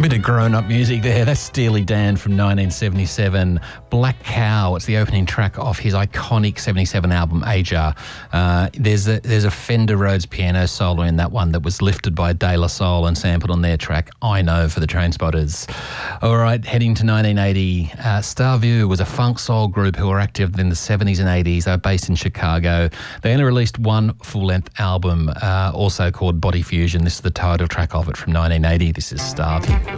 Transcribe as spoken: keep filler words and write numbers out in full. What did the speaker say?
Bit of grown-up music there. That's Steely Dan from nineteen seventy-seven. Black Cow, it's the opening track off his iconic seventy-seven album, Aja. Uh, there's, a, there's a Fender Rhodes piano solo in that one that was lifted by De La Soul and sampled on their track, I Know, for the Trainspotters. All right, heading to nineteen eighty, uh, Starview was a funk soul group who were active in the seventies and eighties. They were based in Chicago. They only released one full-length album, uh, also called Body Fusion. This is the title track of it from nineteen eighty. This is Starview.